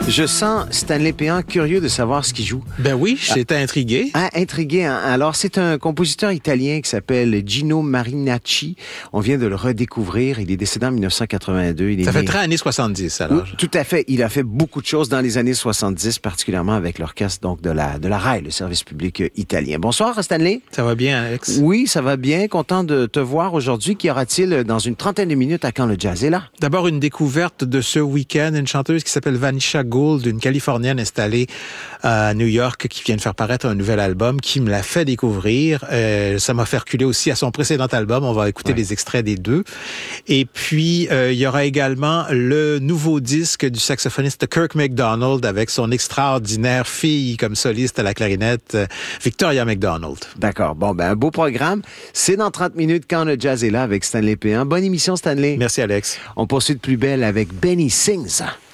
Je sens Stanley Péan curieux de savoir ce qu'il joue. Ben oui, j'étais intrigué. Intrigué. Hein? Alors, c'est un compositeur italien qui s'appelle Gino Marinacci. On vient de le redécouvrir. Il est décédé en 1982. Ça fait très années 70, alors. Oui, tout à fait. Il a fait beaucoup de choses dans les années 70, particulièrement avec l'orchestre donc de la RAI, le service public italien. Bonsoir, Stanley. Ça va bien, Alex? Oui, ça va bien. Content de te voir aujourd'hui. Qu'y aura-t-il dans une trentaine de minutes à Quand le jazz est là? D'abord, une découverte de ce week-end, une chanteuse qui s'appelle Vanisha Gould, une Californienne installée à New York, qui vient de faire paraître un nouvel album, qui me l'a fait découvrir. Ça m'a fait reculer aussi à son précédent album. On va écouter les extraits des deux. Et puis, il y aura également le nouveau disque du saxophoniste Kirk McDonald avec son extraordinaire fille comme soliste à la clarinette, Victoria McDonald. D'accord. Bon, un beau programme. C'est dans 30 minutes Quand le jazz est là avec Stanley Péan. Bonne émission, Stanley. Merci, Alex. On poursuit de plus belle avec Benny Sings.